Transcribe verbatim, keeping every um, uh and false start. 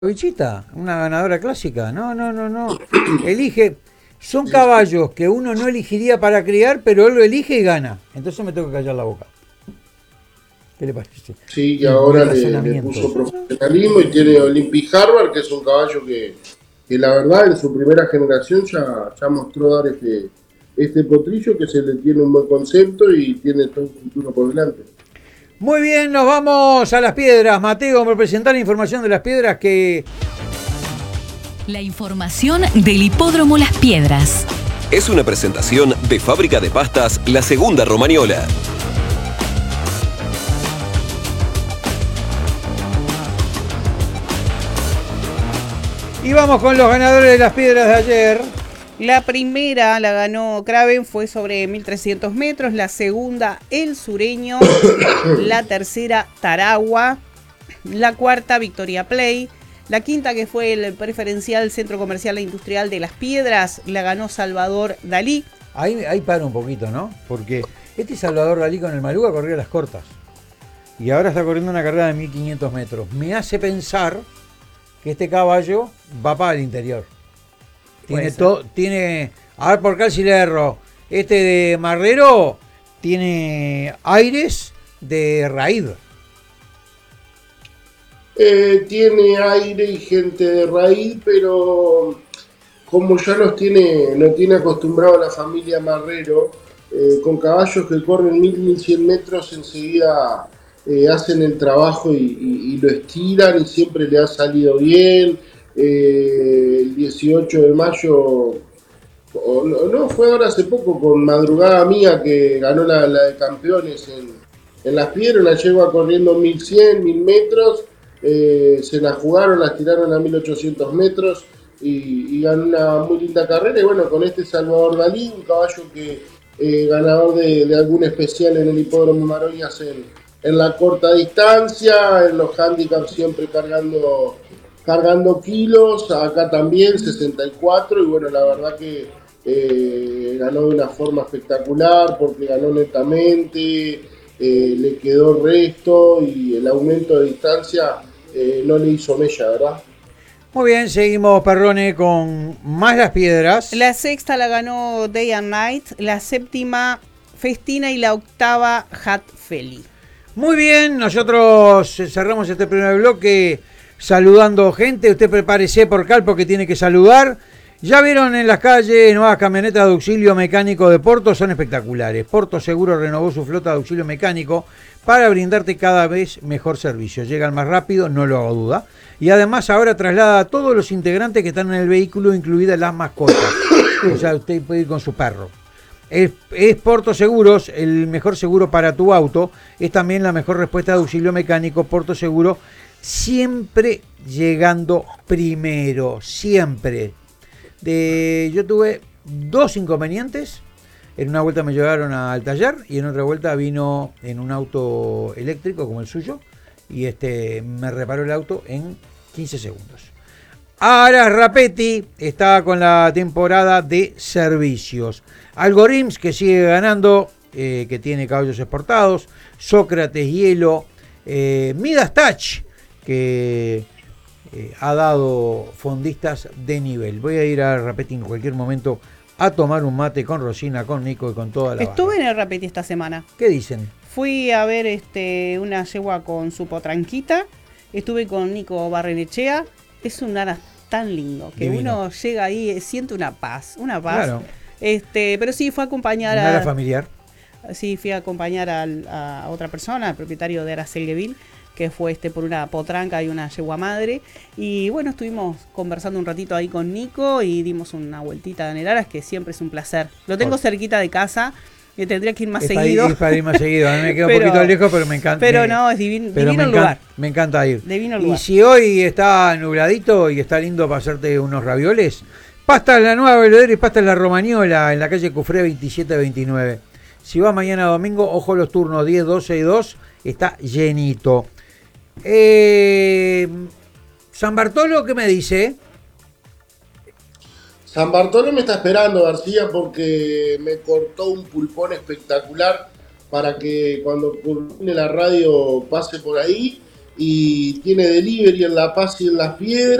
Bichita, una ganadora clásica. No, no, no, no. Elige. Son caballos que uno no elegiría para criar, pero él lo elige y gana. Entonces me tengo que callar la boca. ¿Qué le parece? Sí, y Un buen ahora le, le razonamiento. puso profesionalismo y tiene Olympic Harvard, que es un caballo que, que la verdad en su primera generación ya, ya mostró dar este, este potrillo que se le tiene un buen concepto y tiene todo un futuro por delante. Muy bien, nos vamos a las piedras. Mateo, por presentar la información de las piedras que... La información del Hipódromo Las Piedras. Es una presentación de Fábrica de Pastas La Segunda Romagniola. Y vamos con los ganadores de las piedras de ayer. La primera la ganó Craven, fue sobre mil trescientos metros. La segunda, El Sureño. La tercera, Taragua. La cuarta, Victoria Play. La quinta, que fue el preferencial Centro Comercial e Industrial de Las Piedras, la ganó Salvador Dalí. Ahí, ahí para un poquito, ¿no? Porque este Salvador Dalí con el Maluga corría las cortas. Y ahora está corriendo una carrera de mil quinientos metros. Me hace pensar que este caballo va para el interior. Tiene todo, tiene. A ver por acá si le erro. Este de Marrero tiene aires de raíz. Eh, tiene aire y gente de raíz, pero como ya los tiene, no tiene acostumbrado a la familia Marrero, eh, con caballos que corren mil, mil cien metros enseguida eh, hacen el trabajo y, y, y lo estiran y siempre le ha salido bien. Eh, el dieciocho de mayo, o no, no, fue ahora hace poco con Madrugada Mía que ganó la, la de campeones en, en Las Piedras, la lleva corriendo mil cien, mil metros. Eh, se la jugaron, la tiraron a mil ochocientos metros y, y ganó una muy linda carrera. Y bueno, con este Salvador Dalí, un caballo que eh, ganador de, de algún especial en el Hipódromo Maroñas en, en la corta distancia, en los handicaps siempre cargando, cargando kilos, acá también sesenta y cuatro, y bueno, la verdad que eh, ganó de una forma espectacular porque ganó netamente. Eh, le quedó resto y el aumento de distancia eh, no le hizo mella, ¿verdad? Muy bien, seguimos, Perrone, con más las piedras. La sexta la ganó Day and Night. La séptima, Festina. Y la octava, Hat Feli. Muy bien, nosotros cerramos este primer bloque saludando gente. Usted prepárese por cal porque tiene que saludar. Ya vieron en las calles nuevas camionetas de auxilio mecánico de Porto, son espectaculares. Porto Seguro renovó su flota de auxilio mecánico para brindarte cada vez mejor servicio. Llegan más rápido, no lo hago duda. Y además ahora traslada a todos los integrantes que están en el vehículo, incluidas las mascotas. O sea, usted puede ir con su perro. Es, es Porto Seguros, el mejor seguro para tu auto. Es también la mejor respuesta de auxilio mecánico. Porto Seguro, siempre llegando primero, siempre. De, yo tuve dos inconvenientes. En una vuelta me llevaron al taller y en otra vuelta vino en un auto eléctrico como el suyo y este me reparó el auto en quince segundos. Ahora Rapetti está con la temporada de servicios. Algorims, que sigue ganando, eh, que tiene caballos exportados. Sócrates Hielo, eh, Midas Touch, que Eh, ha dado fondistas de nivel. Voy a ir a Rapetti en cualquier momento a tomar un mate con Rosina, con Nico y con toda la Estuve barra. en el Rapeti esta semana. ¿Qué dicen? Fui a ver este una yegua con su potranquita. Estuve con Nico Barrenechea. Es un ara tan lindo que Divino. uno llega ahí, siente una paz, una paz. Claro. Este, pero sí fue a acompañar ¿No a era familiar? Sí, fui a acompañar al, a otra persona, al propietario de Aracel Gueville, que fue este por una potranca y una yegua madre. Y bueno, estuvimos conversando un ratito ahí con Nico y dimos una vueltita en el Aras, que siempre es un placer. Lo tengo Por... cerquita de casa, y tendría que ir más es seguido. Para ir, es para ir más seguido. A mí me queda pero, un poquito lejos, pero me encanta. Pero me, no, es divin, pero divino me el lugar. Encanta, me encanta ir. Divino el y lugar. si hoy está nubladito y está lindo para hacerte unos ravioles, Pasta La Nueva Belvedere y Pasta La Romagniola en la calle Cufré veintisiete veintinueve. Si va mañana domingo, ojo los turnos diez, doce y dos, está llenito. Eh, San Bartolo, ¿qué me dice? San Bartolo me está esperando, García, porque me cortó un pulpón espectacular para que cuando culmine la radio pase por ahí y tiene delivery en La Paz y en Las Piedras.